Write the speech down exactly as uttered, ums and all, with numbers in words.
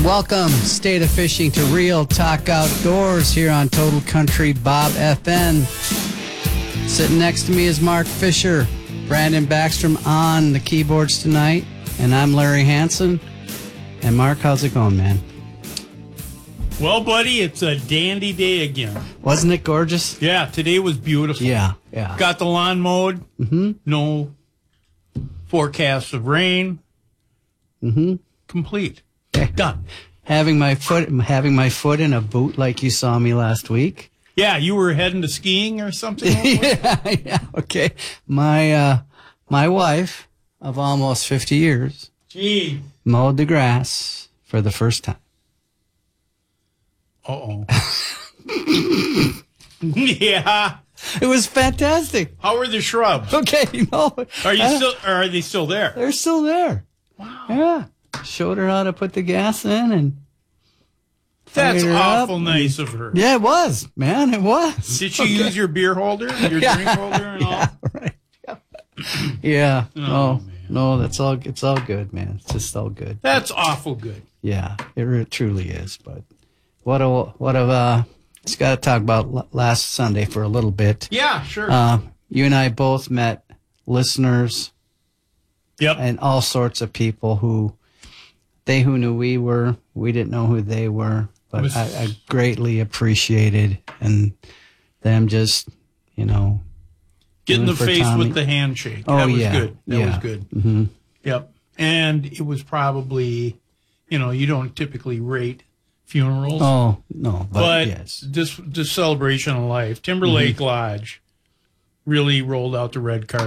Welcome, State of Fishing, to Real Talk Outdoors here on Total Country Bob F N. Sitting next to me is Mark Fisher, Brandon Backstrom on the keyboards tonight, and I'm Larry Hansen. And Mark, how's it going, man? Well, buddy, it's a dandy day again. Wasn't it gorgeous? Yeah, today was beautiful. Yeah, yeah. Got the lawn mowed. Mm-hmm. No forecasts of rain. Mm-hmm. Complete. Okay. Done. Having my foot, having my foot in a boot like you saw me last week. Yeah, you were heading to skiing or something. yeah, yeah. Okay. My uh, my wife of almost fifty years. Gee. Mowed the grass for the first time. Uh-oh. Yeah. It was fantastic. How are the shrubs? Okay, you know. Are you uh, still? Or are they still there? They're still there. Wow. Yeah. Showed her how to put the gas in and. That's fired her awful up. nice of her. Yeah, it was, man. It was. Did she Okay. use your beer holder, your Yeah. drink holder, and all? Yeah, right. Yeah. yeah. Oh, no, man. no, that's all. It's all good, man. It's just all good. That's awful good. Yeah, it re- truly is. But what a what a. Uh, just got to talk about l- last Sunday for a little bit. Yeah, sure. Uh, you and I both met listeners Yep. and all sorts of people who they who knew we were, we didn't know who they were, but Was- I, I greatly appreciated and them just, you know, Get in doing the for face Tommy. with the handshake. Oh, that was yeah. good. That Yeah. was good. hmm Yep. And it was probably, you know, you don't typically rate funerals, Oh no, but, but yes, this this celebration of life, Timberlake Lodge really rolled out the red carpet.